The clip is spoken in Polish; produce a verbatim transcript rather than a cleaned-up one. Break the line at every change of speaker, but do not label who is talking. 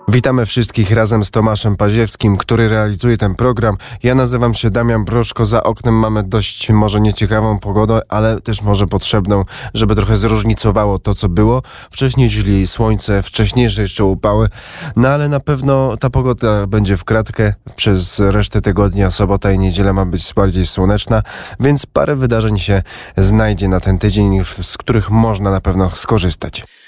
Witamy wszystkich razem z Tomaszem Paziewskim, który realizuje ten program. Ja nazywam się Damian Broszko. Za oknem mamy dość może nieciekawą pogodę, ale też może potrzebną, żeby trochę zróżnicowało to, co było. Wcześniej, czyli słońce, wcześniejsze jeszcze upały. No ale na pewno ta pogoda będzie w kratkę. Przez resztę tygodnia, sobota i niedziela ma być bardziej słoneczna, więc parę wydarzeń się znajdzie na ten tydzień, z których można na pewno skorzystać.